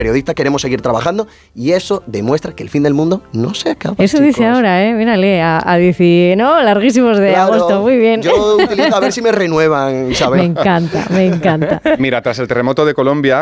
periodistas queremos seguir trabajando y eso demuestra que el fin del mundo no se acaba. Eso chicos. dice ahora, mírale, a 10, ¿no? Larguísimos de Claro, agosto, muy bien. Yo utilizo a ver si me renuevan, Isabel. Me encanta. Mira, tras el terremoto de Colombia,